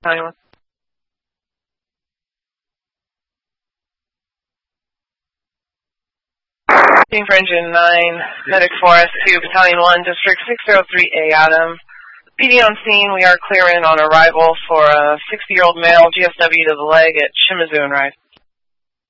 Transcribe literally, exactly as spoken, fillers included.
Battalion one. Team for Engine nine, Medic four S two, Battalion one, District six oh three A, Adam. P D on scene, we are clearing on arrival for a sixty-year-old male, G S W to the leg at Shimizu and Ride.